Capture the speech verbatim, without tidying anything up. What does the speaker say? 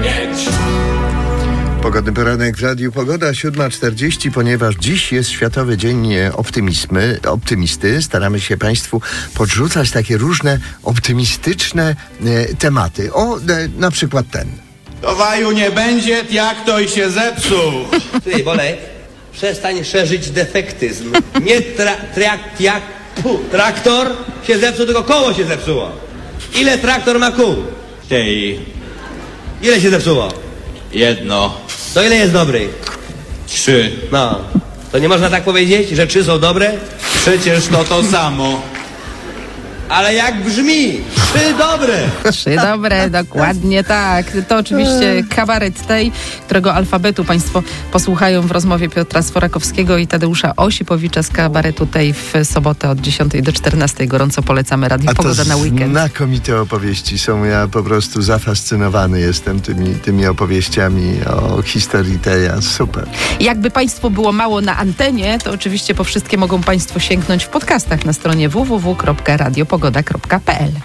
mieć. Pogodny poranek w Radiu Pogoda, siódma czterdzieści, ponieważ dziś jest Światowy Dzień Optymizmy, Optymisty. Staramy się Państwu podrzucać takie różne optymistyczne e, tematy. O, e, na przykład ten. Towaju nie będzie, jak to i się zepsuł. Ty, Bolek, przestań szerzyć defektyzm. Nie tra, trak, jak, pu, traktor się zepsuł, tylko koło się zepsuło. Ile traktor ma kół? Tej, Ile się zepsuło? jedno, To ile jest dobry? trzy. No, to nie można tak powiedzieć, że trzy są dobre? Przecież to to samo. Ale jak brzmi? Trzy dobre! Trzy dobre, dokładnie tak. To oczywiście kabaret tej, którego alfabetu Państwo posłuchają w rozmowie Piotra Sforakowskiego i Tadeusza Osipowicza z kabaretu tej w sobotę od dziesiątej do czternastej. Gorąco polecamy Radio A to Pogoda na weekend. znakomite opowieści są. Ja po prostu zafascynowany jestem tymi, tymi opowieściami o historii Teja. Super. Jakby Państwu było mało na antenie, to oczywiście po wszystkie mogą Państwo sięgnąć w podcastach na stronie w w w kropka radio pogoda kropka p l.